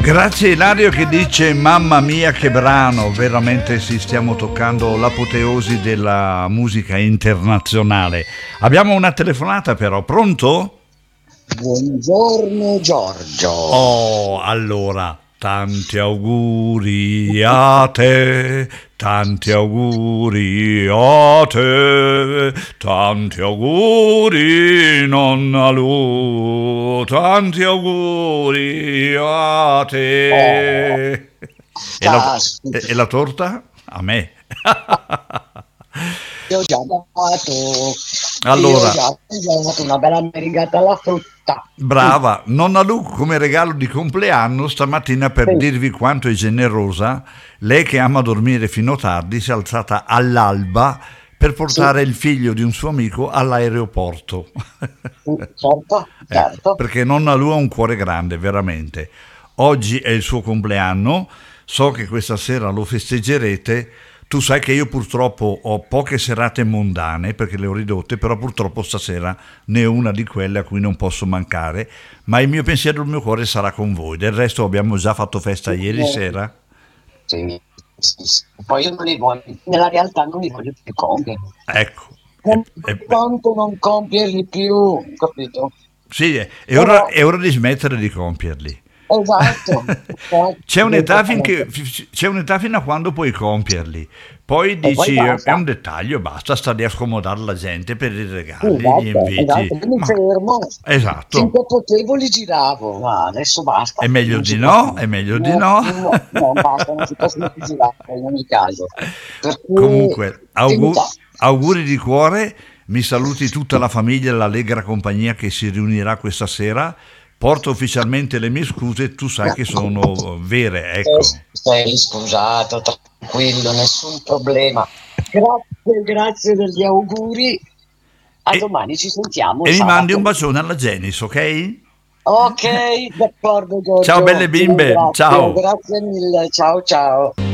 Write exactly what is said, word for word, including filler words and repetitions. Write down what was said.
Grazie Ilario che dice mamma mia che brano, veramente sì, stiamo toccando l'apoteosi della musica internazionale. Abbiamo una telefonata però, pronto? Buongiorno Giorgio. Oh, allora, tanti auguri a te, tanti auguri a te, tanti auguri nonna Lu, tanti auguri a te. Oh, E la, caspita, e- e la torta? A me. io ho già dato, io ho Allora, già dato una bella merengata alla frutta. Mm, brava, nonna Lu come regalo di compleanno stamattina per sì, dirvi quanto è generosa, lei che ama dormire fino tardi si è alzata all'alba per sì, portare il figlio di un suo amico all'aeroporto. sì, certo, Ecco, certo. perché nonna Lu ha un cuore grande, veramente. Oggi è il suo compleanno, so che questa sera lo festeggerete. Tu sai che io purtroppo ho poche serate mondane perché le ho ridotte, però purtroppo stasera ne ho una di quelle a cui non posso mancare, ma il mio pensiero e il mio cuore sarà con voi. Del resto abbiamo già fatto festa ieri sera. Sì, sì, sì. Poi io non li voglio, nella realtà non li voglio più compiere. Ecco. E- Non e- tanto non compierli più, capito? sì, è ora, Però, è ora di smettere di compierli. esatto, C'è esatto, un'età, finché, esattamente. c'è un'età fino a quando puoi compierli. Poi E poi dici è basta. un dettaglio, basta, sta di accomodare la gente per i regali, gli Esatto, inviti. esatto, io mi Ma fermo, esatto, finché potevo li giravo, ma adesso è basta, meglio non di si può no, più. è meglio di No, no. no, no, basta, non si possono più girare in ogni caso. Per cui, Comunque, dimmi augu- te. auguri di cuore, mi saluti tutta la famiglia e l'allegra compagnia che si riunirà questa sera. Porto ufficialmente le mie scuse, tu sai che sono vere, ecco. Sei, sei scusato, tranquillo, nessun problema. Grazie, grazie degli auguri. A E, domani ci sentiamo e mi mandi un sabato. bacione alla Genis, ok? Ok, d'accordo Ciao Giorgio, belle ti bimbe, ringrazio, ciao. grazie mille, ciao ciao.